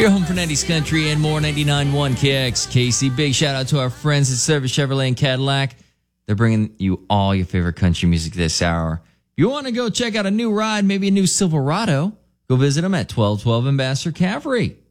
Your home for 90s country and more. 99.1 KXKC. Big shout out to our friends at Service Chevrolet and Cadillac. They're bringing you all your favorite country music this hour. If you want to go check out a new ride, maybe a new Silverado, go visit them at 1212 Ambassador Cavalry.